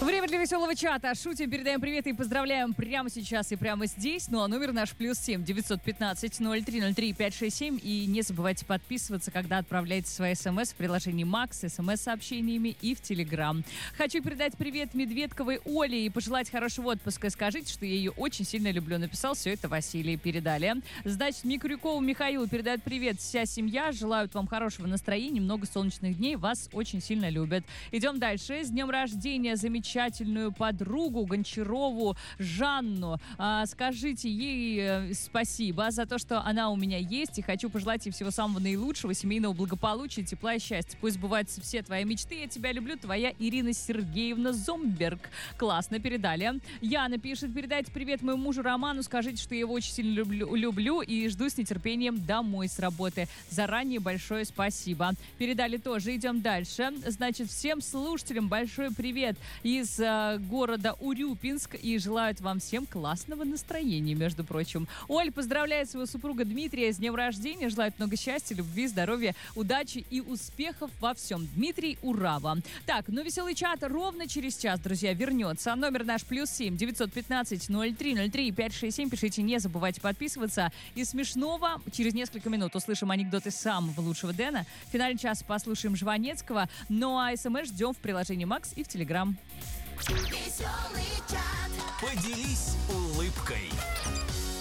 Время для веселого чата. Шутим, передаем привет и поздравляем прямо сейчас и прямо здесь. Ну а номер наш +7 915 0303 567. И не забывайте подписываться, когда отправляете свои смс в приложении Макс, смс-сообщениями и в Телеграм. Хочу передать привет Медведковой Оле и пожелать хорошего отпуска. Скажите, что я ее очень сильно люблю. Написал все это Василий. Передали. Значит, Микрюкову Михаилу передает привет вся семья. Желают вам хорошего настроения, много солнечных дней. Вас очень сильно любят. Идем дальше. С днем рождения замечательную подругу Гончарову Жанну. Скажите ей спасибо за то, что она у меня есть, и хочу пожелать ей всего самого наилучшего, семейного благополучия, тепла и счастья. Пусть сбываются все твои мечты. Я тебя люблю. Твоя Ирина Сергеевна Зомберг. Классно, передали. Яна пишет: передайте привет моему мужу Роману. Скажите, что я его очень сильно люблю и жду с нетерпением домой с работы. Заранее большое спасибо. Передали тоже. Идем дальше. Значит, всем слушателям большой привет из города Урюпинск и желают вам всем классного настроения, между прочим. Оль поздравляет своего супруга Дмитрия с днем рождения, желает много счастья, любви, здоровья, удачи и успехов во всем. Дмитрий, ура вам! Так, ну веселый чат ровно через час, друзья, вернется. Номер наш +7 915 0303 567. Пишите, не забывайте подписываться. И смешного через несколько минут услышим анекдоты самого лучшего Дэна. В финале часа послушаем Жванецкого. Ну а смс ждем в приложении Макс и в Телеграм. Веселый чат. Поделись улыбкой.